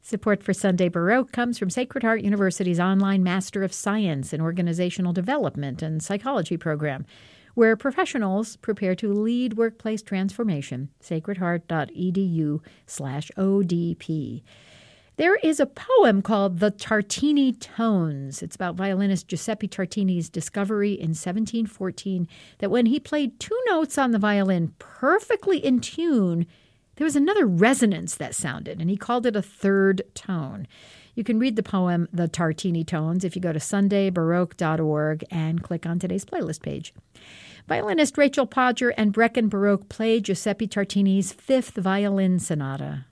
Support for Sunday Baroque comes from Sacred Heart University's online Master of Science in Organizational Development and Psychology program, where professionals prepare to lead workplace transformation. sacredheart.edu/ODP. There is a poem called The Tartini Tones. It's about violinist Giuseppe Tartini's discovery in 1714 that when he played two notes on the violin perfectly in tune, there was another resonance that sounded, and he called it a third tone. You can read the poem The Tartini Tones if you go to sundaybaroque.org and click on today's playlist page. Violinist Rachel Podger and Brecken Baroque played Giuseppe Tartini's Fifth Violin Sonata.